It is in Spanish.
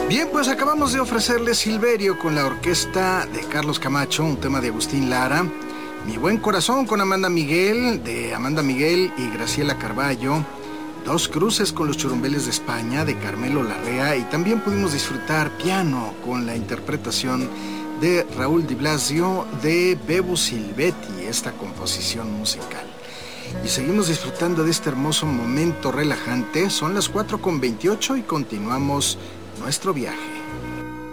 Bien, pues acabamos de ofrecerle Silverio con la orquesta de Carlos Camacho, un tema de Agustín Lara. Mi buen corazón con Amanda Miguel, de Amanda Miguel y Graciela Carballo. Dos cruces con los churumbeles de España, de Carmelo Larrea. Y también pudimos disfrutar piano con la interpretación de Raúl Di Blasio de Bebu Silvetti, esta composición musical. Y seguimos disfrutando de este hermoso momento relajante. Son las 4:28 y continuamos nuestro viaje.